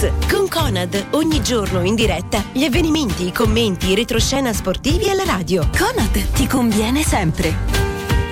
Max con Conad, ogni giorno in diretta gli avvenimenti, i commenti, i retroscena sportivi alla radio. Conad ti conviene sempre.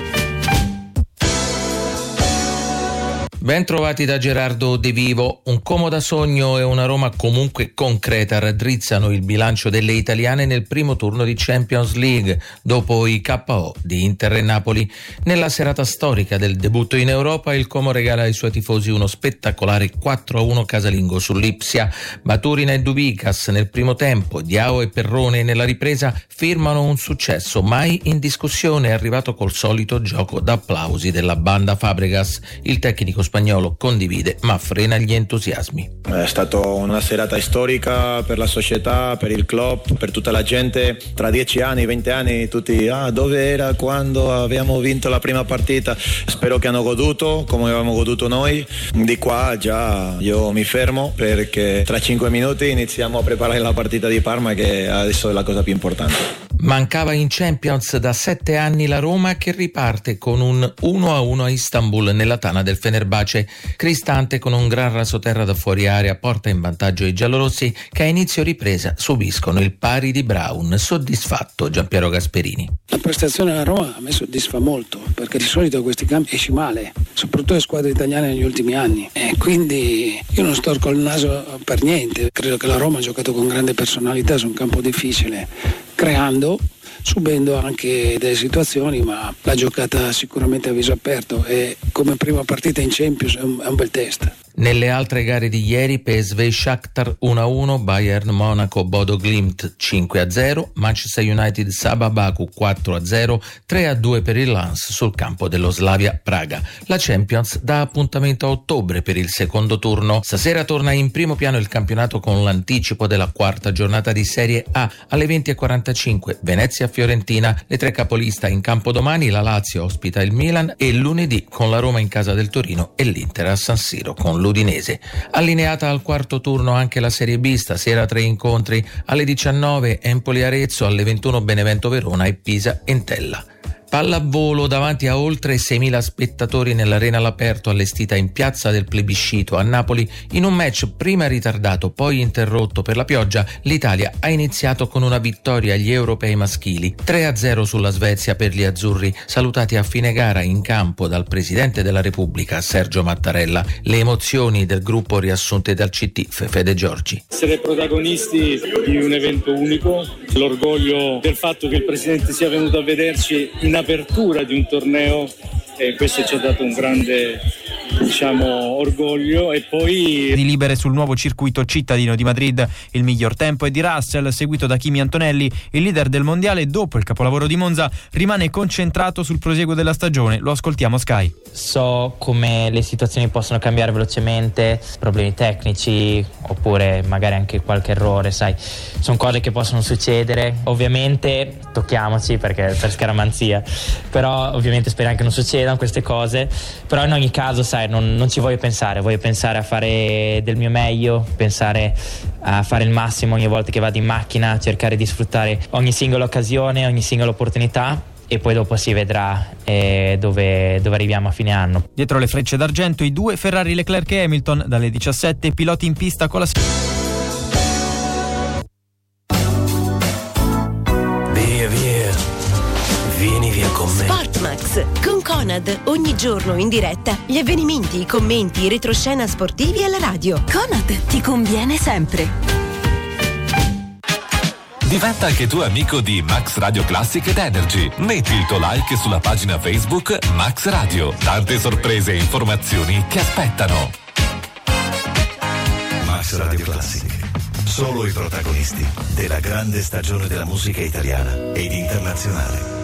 Ben trovati da Gerardo De Vivo. Un Como da sogno e una Roma comunque concreta raddrizzano il bilancio delle italiane nel primo turno di Champions League dopo i KO di Inter e Napoli. Nella serata storica del debutto in Europa, il Como regala ai suoi tifosi uno spettacolare 4-1 casalingo sull'Ipsia. Maturina e Dubicas nel primo tempo, Diao e Perrone nella ripresa firmano un successo mai in discussione, arrivato col solito gioco d'applausi della banda Fabregas. Il tecnico spagnolo condivide ma frena gli entusiasmi. È stata una serata storica per la società, per il club, per tutta la gente. Tra 10 anni, 20 anni tutti dove era quando abbiamo vinto la prima partita. Spero che hanno goduto come avevamo goduto noi. Di qua già io mi fermo perché tra 5 minuti iniziamo a preparare la partita di Parma, che adesso è la cosa più importante. Mancava in Champions da 7 anni la Roma, che riparte con un 1-1 a Istanbul nella tana del Fenerbahce. Cristante con un gran rasoterra da fuori area porta in vantaggio i giallorossi, che a inizio ripresa subiscono il pari di Brown. Soddisfatto Giampiero Gasperini. La prestazione della Roma a me soddisfa molto, perché di solito a questi campi esci male, soprattutto le squadre italiane negli ultimi anni, e quindi io non storco il naso per niente. Credo che la Roma ha giocato con grande personalità su un campo difficile, creando, subendo anche delle situazioni, ma l'ha giocata sicuramente a viso aperto e come prima partita in Champions è un bel test. Nelle altre gare di ieri, PSV Shakhtar 1-1, Bayern Monaco Bodo Glimt 5-0, Manchester United Sabah Baku 4-0, 3-2 per il Lens sul campo dello Slavia Praga. La Champions dà appuntamento a ottobre per il secondo turno. Stasera torna in primo piano il campionato con l'anticipo della quarta giornata di Serie A. Alle 20:45 Venezia-Fiorentina, le tre capolista in campo domani, la Lazio ospita il Milan e lunedì con la Roma in casa del Torino e l'Inter a San Siro con l'Udinese. Allineata al quarto turno anche la Serie B, stasera 3 incontri: alle 19 Empoli-Arezzo, alle 21 Benevento-Verona e Pisa-Entella. Pallavolo davanti a oltre 6.000 spettatori nell'arena all'aperto allestita in piazza del Plebiscito a Napoli, in un match prima ritardato poi interrotto per la pioggia, l'Italia ha iniziato con una vittoria agli europei maschili, 3-0 sulla Svezia per gli azzurri, salutati a fine gara in campo dal Presidente della Repubblica Sergio Mattarella. Le emozioni del gruppo riassunte dal CT Fede Giorgi. Essere protagonisti di un evento unico, l'orgoglio del fatto che il Presidente sia venuto a vederci in apertura di un torneo, e questo ci ha dato un grande orgoglio. E poi di libere sul nuovo circuito cittadino di Madrid. Il miglior tempo è di Russell, seguito da Kimi Antonelli. Il leader del mondiale, dopo il capolavoro di Monza, rimane concentrato sul proseguo della stagione. Lo ascoltiamo Sky. So come le situazioni possono cambiare velocemente, problemi tecnici oppure magari anche qualche errore, sai, sono cose che possono succedere. Ovviamente tocchiamoci perché per scaramanzia, però ovviamente spero anche non succedano queste cose. Però in ogni caso, sai, non ci voglio pensare a fare del mio meglio, pensare a fare il massimo ogni volta che vado in macchina, cercare di sfruttare ogni singola occasione, ogni singola opportunità, e poi dopo si vedrà dove arriviamo a fine anno. Dietro le frecce d'argento i due Ferrari, Leclerc e Hamilton. Dalle 17 piloti in pista con la Vieni via con me. Sportmax con Conad, ogni giorno in diretta gli avvenimenti, i commenti, i retroscena sportivi alla radio. Conad ti conviene sempre. Diventa anche tu amico di Max Radio Classic ed Energy. Metti il tuo like sulla pagina Facebook Max Radio. Tante sorprese e informazioni ti aspettano. Max Radio Classic. Solo i protagonisti della grande stagione della musica italiana ed internazionale.